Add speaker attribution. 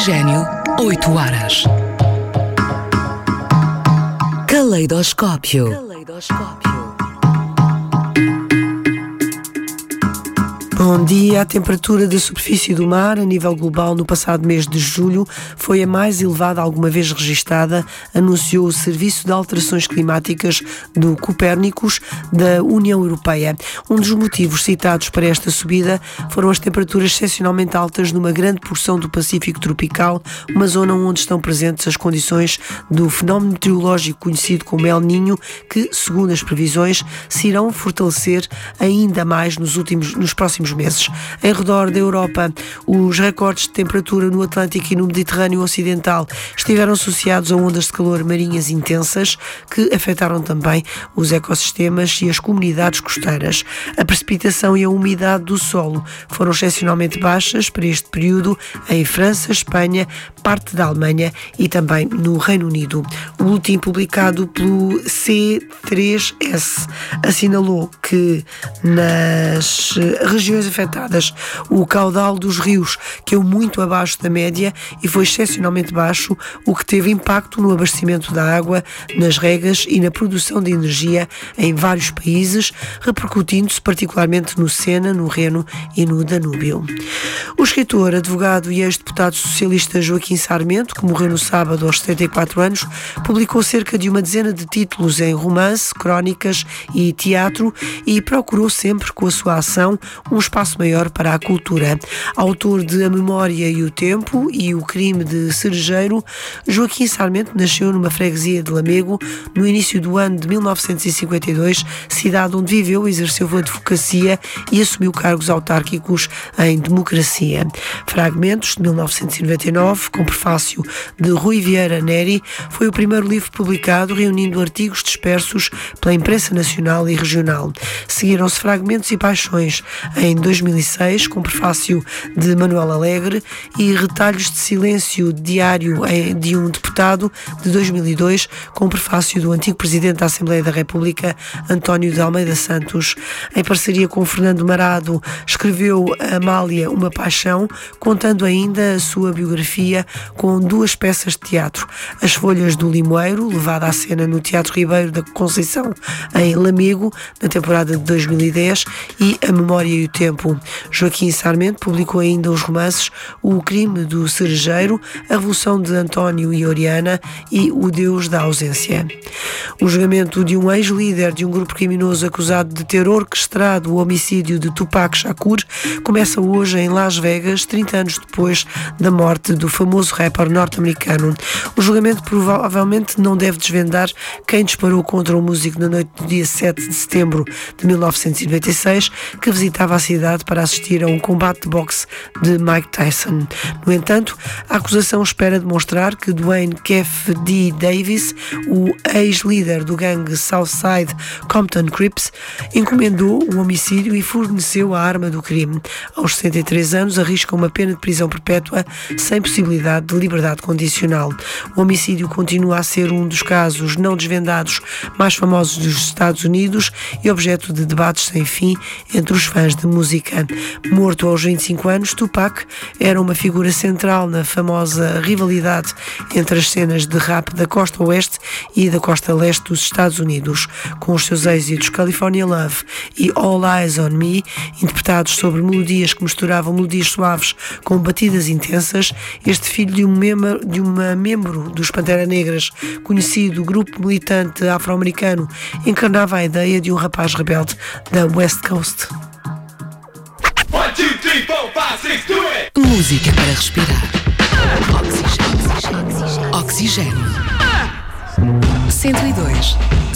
Speaker 1: Oxigênio, 8 horas. Caleidoscópio.
Speaker 2: Bom dia. A temperatura da superfície do mar a nível global no passado mês de julho foi a mais elevada alguma vez registada, anunciou o Serviço de Alterações Climáticas do Copérnicos da União Europeia. Um dos motivos citados para esta subida foram as temperaturas excepcionalmente altas numa grande porção do Pacífico tropical, uma zona onde estão presentes as condições do fenómeno meteorológico conhecido como El Niño, que, segundo as previsões, se irão fortalecer ainda mais nos próximos meses. Em redor da Europa, os recordes de temperatura no Atlântico e no Mediterrâneo Ocidental estiveram associados a ondas de calor marinhas intensas que afetaram também os ecossistemas e as comunidades costeiras. A precipitação e a umidade do solo foram excepcionalmente baixas para este período em França, Espanha, parte da Alemanha e também no Reino Unido. O boletim publicado pelo C3S assinalou que nas regiões afetadas o caudal dos rios caiu muito abaixo da média e foi excepcionalmente baixo, o que teve impacto no abastecimento da água, nas regas e na produção de energia em vários países, repercutindo-se particularmente no Sena, no Reno e no Danúbio. O escritor, advogado e ex-deputado socialista Joaquim Sarmento, que morreu no sábado aos 74 anos, publicou cerca de uma dezena de títulos em romance, crónicas e teatro e procurou sempre, com a sua ação, um espaço maior para a cultura. Autor de A Memória e o Tempo e O Crime de Cerejeiro, Joaquim Sarmento nasceu numa freguesia de Lamego no início do ano de 1952, cidade onde viveu, exerceu a advocacia e assumiu cargos autárquicos em democracia. Fragmentos, de 1999, com prefácio de Rui Vieira Neri, foi o primeiro livro publicado reunindo artigos dispersos pela imprensa nacional e regional. Seguiram-se Fragmentos e Paixões, em 2006, com prefácio de Manuel Alegre, e Retalhos de Silêncio Diário de um Deputado, de 2002, com prefácio do antigo Presidente da Assembleia da República, António de Almeida Santos. Em parceria com Fernando Marado, escreveu Amália, uma Paixão, contando ainda a sua biografia com 2 peças de teatro: As Folhas do Limoeiro, levada à cena no Teatro Ribeiro da Conceição, em Lamego, na temporada de 2010, e A Memória e o Tempo. Joaquim Sarmento publicou ainda os romances O Crime do Cerejeiro, A Revolução de António e Oriana e O Deus da Ausência. O julgamento de um ex-líder de um grupo criminoso acusado de ter orquestrado o homicídio de Tupac Shakur começa hoje em Las Vegas, 30 anos depois da morte do famoso rapper norte-americano. O julgamento provavelmente não deve desvendar quem disparou contra o músico na noite do dia 7 de setembro de 1996, que visitava a cidade para assistir a um combate de boxe de Mike Tyson. No entanto, a acusação espera demonstrar que Dwayne Kef D. Davis, o ex-líder do gangue Southside Compton Crips, encomendou o homicídio e forneceu a arma do crime. Aos 63 anos, arrisca uma pena de prisão perpétua sem possibilidade de liberdade condicional. O homicídio continua a ser um dos casos não desvendados mais famosos dos Estados Unidos e objeto de debates sem fim entre os fãs de música. Morto aos 25 anos, Tupac era uma figura central na famosa rivalidade entre as cenas de rap da costa oeste e da costa leste dos Estados Unidos, com os seus êxitos California Love e All Eyes on Me, interpretados sobre melodias que misturavam melodias suaves com batidas intensas. Este filho de uma membro dos Pantera Negras, conhecido grupo militante afro-americano, encarnava a ideia de um rapaz rebelde da West Coast.
Speaker 3: 1, 2, 3, 4, 5, 6, do it!
Speaker 1: Música para respirar. Oxigênio. 102.